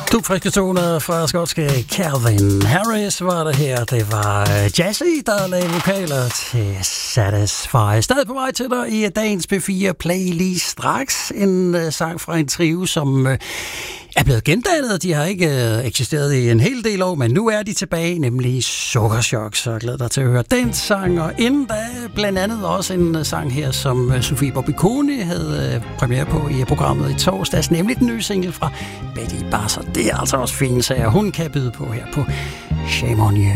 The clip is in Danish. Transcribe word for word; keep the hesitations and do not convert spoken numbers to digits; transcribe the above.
To friske toner fra skotske Calvin Harris var det her. Det var Jazzy, der lavede vokaler til Satisfy. Stadig på vej til dig i dagens P fire Play lige straks. En uh, sang fra en trio, som uh, er blevet gendannet. De har ikke uh, eksisteret i en hel del år, men nu er de tilbage, nemlig Sukkerchok. Så jeg glæder dig til at høre den sang. Og inden da blandt andet også en uh, sang her, som uh, Sofie Bobby-Kone havde uh, premiere på i programmet i torsdags, nemlig den nye single fra Betty Basser. Det er altså også fine sager, hun kan byde på her på Shame on You.